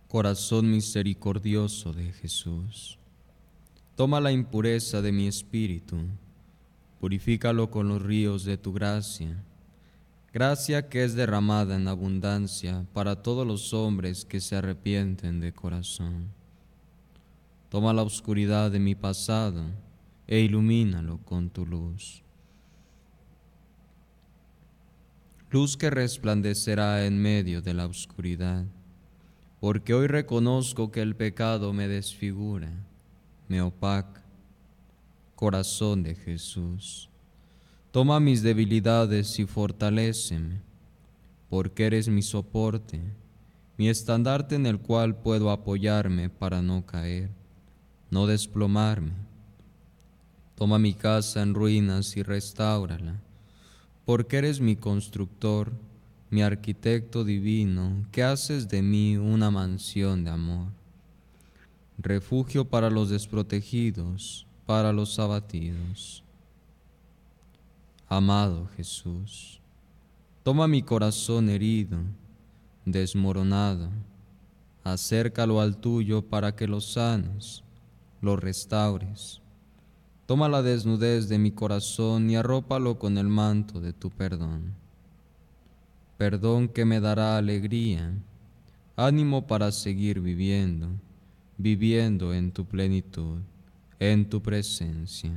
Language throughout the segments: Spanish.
Corazón misericordioso de Jesús, toma la impureza de mi espíritu, purifícalo con los ríos de tu gracia, gracia que es derramada en abundancia para todos los hombres que se arrepienten de corazón. Toma la oscuridad de mi pasado e ilumínalo con tu luz. Luz que resplandecerá en medio de la oscuridad, porque hoy reconozco que el pecado me desfigura, me opaca. Corazón de Jesús, toma mis debilidades y fortaléceme, porque eres mi soporte, mi estandarte en el cual puedo apoyarme para no caer, no desplomarme. Toma mi casa en ruinas y restáurala, porque eres mi constructor, mi arquitecto divino, que haces de mí una mansión de amor, refugio para los desprotegidos, para los abatidos. Amado Jesús, toma mi corazón herido, desmoronado, acércalo al tuyo para que lo sanes, lo restaures. Toma la desnudez de mi corazón y arrópalo con el manto de tu perdón. Perdón que me dará alegría, ánimo para seguir viviendo, viviendo en tu plenitud, en tu presencia.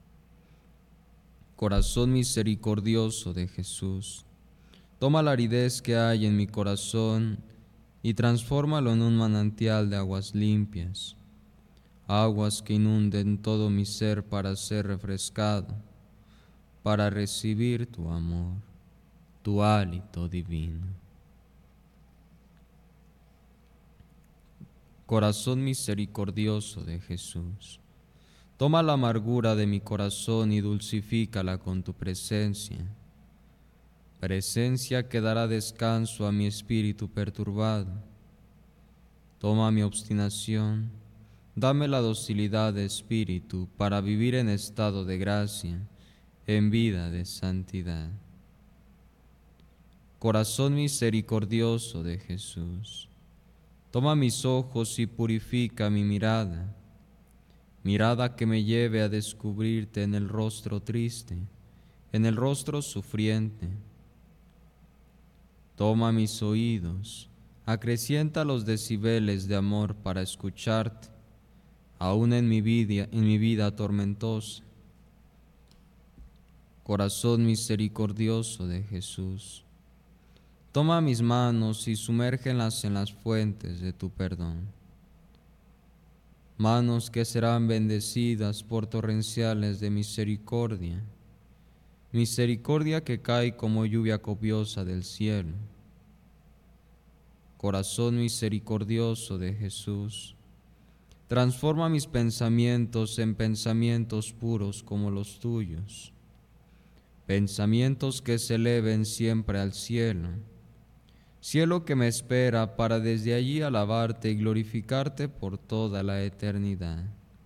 Corazón misericordioso de Jesús, toma la aridez que hay en mi corazón y transfórmalo en un manantial de aguas limpias, aguas que inunden todo mi ser para ser refrescado, para recibir tu amor, tu hálito divino. Corazón misericordioso de Jesús, toma la amargura de mi corazón y dulcifícala con tu presencia, presencia que dará descanso a mi espíritu perturbado. Toma mi obstinación, dame la docilidad de espíritu para vivir en estado de gracia, en vida de santidad. Corazón misericordioso de Jesús, toma mis ojos y purifica mi mirada, mirada que me lleve a descubrirte en el rostro triste, en el rostro sufriente. Toma mis oídos, acrecienta los decibeles de amor para escucharte, aún en mi vida tormentosa. Corazón misericordioso de Jesús, toma mis manos y sumérgelas en las fuentes de tu perdón. Manos que serán bendecidas por torrenciales de misericordia, misericordia que cae como lluvia copiosa del cielo. Corazón misericordioso de Jesús, transforma mis pensamientos en pensamientos puros como los tuyos, pensamientos que se eleven siempre al cielo, cielo que me espera para desde allí alabarte y glorificarte por toda la eternidad.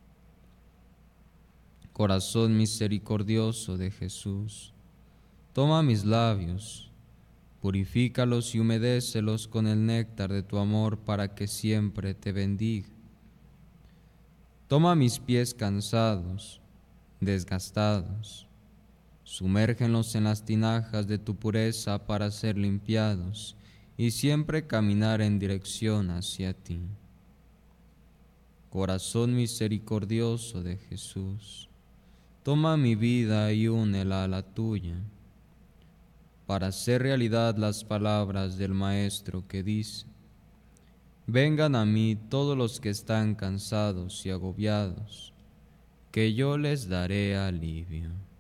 Corazón misericordioso de Jesús, toma mis labios, purifícalos y humedécelos con el néctar de tu amor para que siempre te bendiga. Toma mis pies cansados, desgastados, sumérgelos en las tinajas de tu pureza para ser limpiados y siempre caminar en dirección hacia ti. Corazón misericordioso de Jesús, toma mi vida y únela a la tuya, para hacer realidad las palabras del Maestro que dice: vengan a mí todos los que están cansados y agobiados, que yo les daré alivio.